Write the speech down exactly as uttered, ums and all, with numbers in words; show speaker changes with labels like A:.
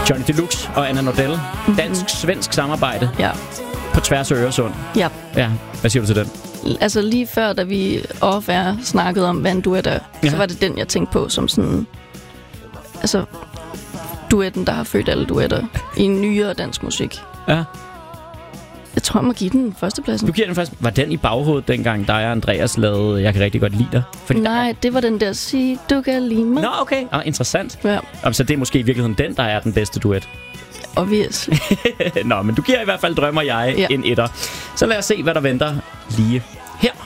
A: Johnny Deluxe og Anna Nordell. Mm-hmm. Dansk-svensk samarbejde.
B: Ja.
A: På tværs af Øresund.
B: Ja.
A: Ja, hvad siger du til den?
B: Altså lige før, da vi off-air snakkede om, hvad en duet er, ja. så var det den, jeg tænkte på som sådan... Altså, duetten, der har født alle duetter i nyere dansk musik.
A: Ja.
B: Jeg tror, jeg må give den førstepladsen.
A: Du giver den først. Var den i baghovedet dengang, dig og Andreas lavede Jeg kan rigtig godt lide dig?
B: Fordi Nej, det var den der Sig, du kan lide mig.
A: Nå, okay. Ah, interessant.
B: Ja.
A: Og så det er måske i virkeligheden den, der er den bedste duet.
B: Obviously.
A: Nå, men du giver i hvert fald Drømmer jeg ja. en etter. Så lad os se, hvad der venter lige